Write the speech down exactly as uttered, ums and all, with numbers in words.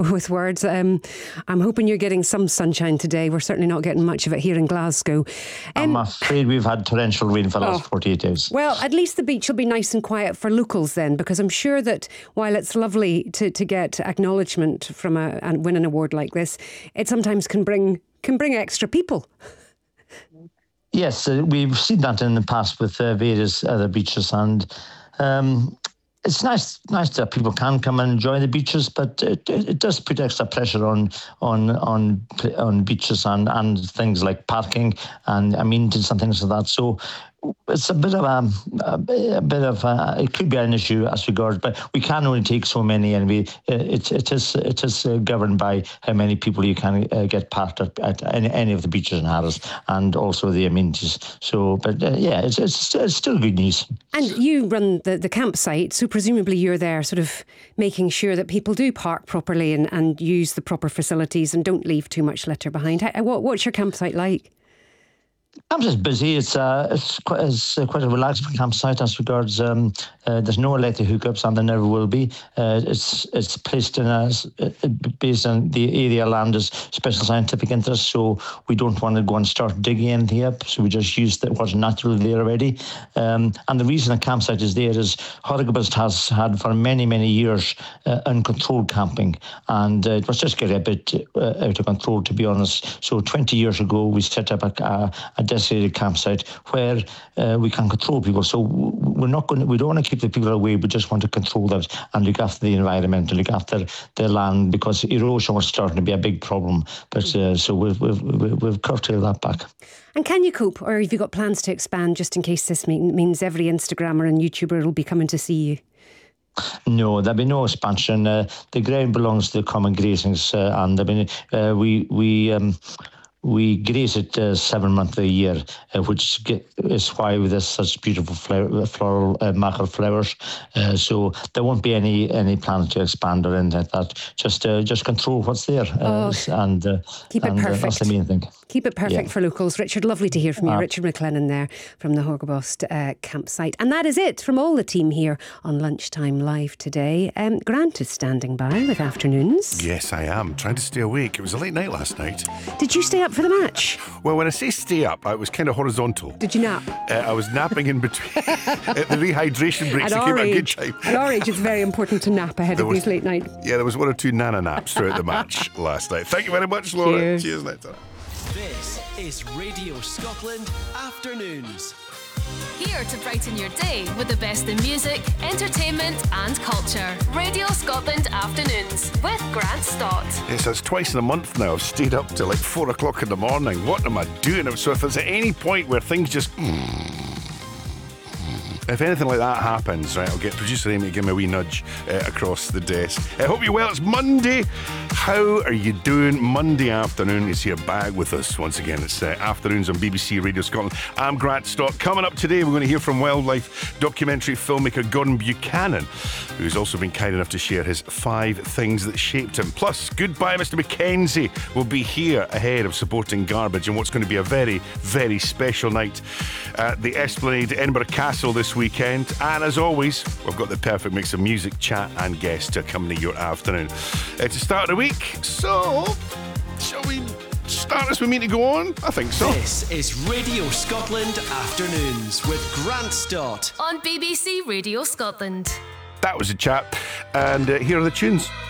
with words. Um, I'm hoping you're getting some sunshine today. We're certainly not getting much of it here in Glasgow. Um, Um, I'm afraid we've had torrential rain for the last Oh. forty-eight days. Well, at least the beach will be nice and quiet for locals then, because I'm sure that while it's lovely to, to get acknowledgement from a and win an award like this, it sometimes can bring can bring extra people. Yes, uh, we've seen that in the past with uh, various other beaches, and um, it's nice nice that people can come and enjoy the beaches, but it, it, it does put extra pressure on on on on beaches and, and things like parking and amenities and things like that. So it's a bit of a, a, bit- a bit of a, it could be an issue as regards, but we can only take so many, and we it it is it is uh, governed by how many people you can uh, get parked at, at any, any of the beaches in Harris, and also the amenities. So, but uh, yeah, it's, it's it's still good news. And you run the, the campsite, so presumably you're there sort of making sure that people do park properly and, and use the proper facilities and don't leave too much litter behind. How, what, what's your campsite like? Campsite's busy. It's uh, it's quite it's uh, quite a relaxed campsite as regards. Um, uh, there's no electric hookups, and there never will be. Uh, it's it's placed in a s- uh, based on the area land as special scientific interest, so we don't want to go and start digging anything up. So we just use the, what's naturally there already. Um, and the reason a campsite is there is Horrigabalst has had for many many years uh, uncontrolled camping, and uh, it was just getting a bit uh, out of control, to be honest. So twenty years ago, we set up a, a, a designated campsite where uh, we can control people. So w- we're not going. We don't want to keep the people away. We just want to control them and look after the environment and look after the land, because erosion was starting to be a big problem. But uh, so we've we've we've we've curtailed that back. And can you cope, or have you got plans to expand just in case this mean, means every Instagrammer and YouTuber will be coming to see you? No, there'll be no expansion. Uh, the ground belongs to the common grazings, uh, and I mean, uh, we we. Um, We graze it uh, seven months a year, uh, which get, is why there's such beautiful flower, floral uh, mackerel flowers. Uh, so there won't be any any plans to expand or anything like that. Just uh, just control what's there, uh, Oh, and uh, keep it and, uh, perfect. that's the main thing. Keep it perfect Yeah. for locals. Richard, lovely to hear from you. Uh, Richard McLennan there from the Horgabost uh, campsite. And that is it from all the team here on Lunchtime Live today. Um, Grant is standing by with afternoons. Yes, I am. Trying to stay awake. It was a late night last night. Did you stay up for the match? Well, when I say stay up, I was kind of horizontal. Did you nap? Uh, I was napping in between at the rehydration breaks. At It came our at a good age, time. at our age, it's very important to nap ahead There of was- these late night. Yeah, there was one or two nana naps throughout the match last night. Thank you very much, Laura. Cheers. Cheers, later. This is Radio Scotland Afternoons. Here to brighten your day with the best in music, entertainment and culture. Radio Scotland Afternoons with Grant Stott. Yes, that's twice in a month now. I've stayed up till like four o'clock in the morning. What am I doing? So if there's at any point where things just... If anything like that happens, right, I'll get producer Amy to give me a wee nudge uh, across the desk. I hope you're well. It's Monday. How are you doing? Monday afternoon is here back with us once again. It's uh, afternoons on B B C Radio Scotland. I'm Grant Stott. Coming up today, we're going to hear from wildlife documentary filmmaker Gordon Buchanan, who's also been kind enough to share his five things that shaped him. Plus, Goodbye Mister Mackenzie will be here ahead of supporting Garbage and what's going to be a very, very special night at the Esplanade, Edinburgh Castle this weekend. And as always, we've got the perfect mix of music, chat and guests to accompany your afternoon. It's the start of the week, so shall we start as we mean to go on? I think so. This is Radio Scotland Afternoons with Grant Stott. On B B C Radio Scotland. That was a chat, and uh, here are the tunes.